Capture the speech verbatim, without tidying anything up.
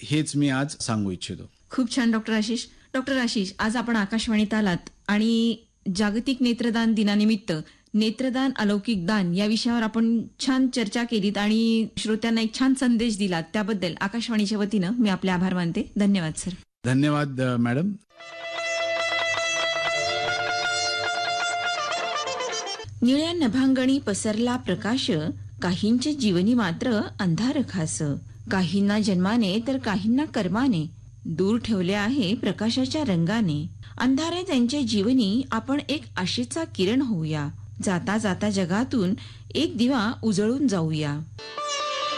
हेच मी आज सांगू इच्छितो. खूप छान डॉक्टर आशिष. डॉक्टर आशिष, आज आपण आकाशवाणीत आलात आणि जागतिक नेत्रदान दिनानिमित्त नेत्रदान अलौकिक दान या विषयावर आपण छान चर्चा केलीत आणि श्रोत्यांना एक छान संदेश दिलात. त्याबद्दल आकाशवाणीच्या वतीनं मी आपले आभार मानते. धन्यवाद सर. धन्यवाद मॅडम. निळ्या नभांगणी पसरला प्रकाश, काहींचे जीवनी मात्र अंधार खास. काहींना जन्माने तर काहींना कर्माने दूर ठेवले आहे प्रकाशाच्या रंगाने. अंधारे त्यांच्या जीवनी आपण एक आशेचा किरण होऊया. जाता जाता जगातून एक दिवा उजळून जाऊया.